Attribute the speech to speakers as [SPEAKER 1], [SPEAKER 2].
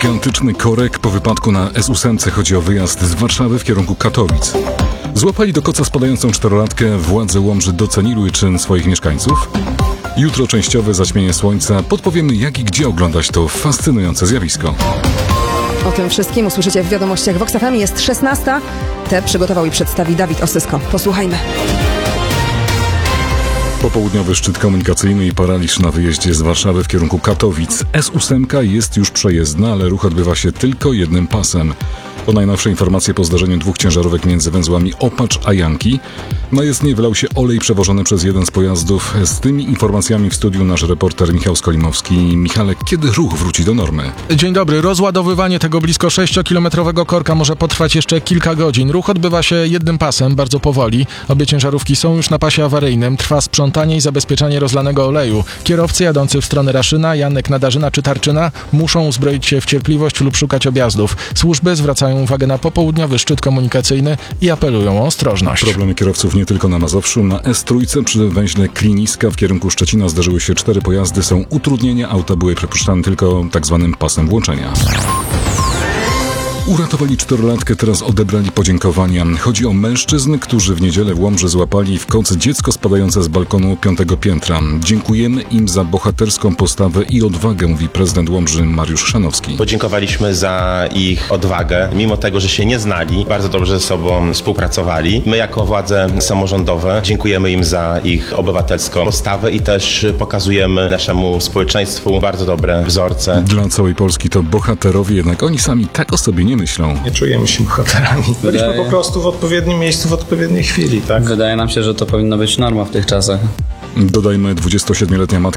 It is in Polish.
[SPEAKER 1] Gigantyczny korek po wypadku na S8. Chodzi o wyjazd z Warszawy w kierunku Katowic. Złapali do koca spadającą czterolatkę. Władze Łomży doceniły czyn swoich mieszkańców. Jutro częściowe zaćmienie słońca. Podpowiemy, jak i gdzie oglądać to fascynujące zjawisko.
[SPEAKER 2] O tym wszystkim usłyszycie w wiadomościach Vox FM. Jest 16. Te przygotował i przedstawi Dawid Osysko. Posłuchajmy.
[SPEAKER 1] Popołudniowy szczyt komunikacyjny i paraliż na wyjeździe z Warszawy w kierunku Katowic. S8 jest już przejezdna, ale ruch odbywa się tylko jednym pasem. O najnowsze informacje po zdarzeniu dwóch ciężarówek między węzłami Opacz a Janki. Na jezdnię wylał się olej przewożony przez jeden z pojazdów. Z tymi informacjami w studiu nasz reporter Michał Skolimowski. Michale, kiedy ruch wróci do normy?
[SPEAKER 3] Dzień dobry. Rozładowywanie tego blisko 6-kilometrowego korka może potrwać jeszcze kilka godzin. Ruch odbywa się jednym pasem, bardzo powoli. Obie ciężarówki są już na pasie awaryjnym. Trwa sprzątanie i zabezpieczanie rozlanego oleju. Kierowcy jadący w stronę Raszyna, Janek, Nadarzyna czy Tarczyna muszą uzbroić się w cierpliwość lub szukać objazdów. Służby zwracają uwagę na popołudniowy szczyt komunikacyjny i apelują o ostrożność.
[SPEAKER 1] Problemy kierowców nie tylko na Mazowszu. Na S3 przy węźle Kliniska w kierunku Szczecina zdarzyły się 4 pojazdy. Są utrudnienia, auta były przepuszczane tylko tak zwanym pasem włączenia. Uratowali czterolatkę, teraz odebrali podziękowania. Chodzi o mężczyzn, którzy w niedzielę w Łomży złapali w koc dziecko spadające z balkonu 5. piętra. Dziękujemy im za bohaterską postawę i odwagę, mówi prezydent Łomży Mariusz Chrzanowski.
[SPEAKER 4] Podziękowaliśmy za ich odwagę, mimo tego, że się nie znali, bardzo dobrze ze sobą współpracowali. My jako władze samorządowe dziękujemy im za ich obywatelską postawę i też pokazujemy naszemu społeczeństwu bardzo dobre wzorce.
[SPEAKER 1] Dla całej Polski to bohaterowie, jednak oni sami tak o sobie nie myślą.
[SPEAKER 5] Nie czujemy się bohaterami. Byliśmy po prostu w odpowiednim miejscu w odpowiedniej chwili, tak?
[SPEAKER 6] Wydaje nam się, że to powinna być norma w tych czasach.
[SPEAKER 1] Dodajmy, 27-letnia matka